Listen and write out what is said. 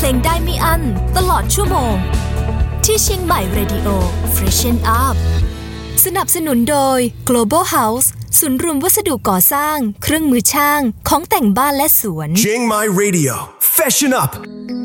ลงได้ไม่อั้นตลอดชั่วโมงที่เชียงใหม่ Radio Freshen Up สนับสนุนโดย Global House ศูนย์รวมวัสดุก่อสร้างเครื่องมือช่างของแต่งบ้านและสวนเชียงใหม่ Radio Freshen Up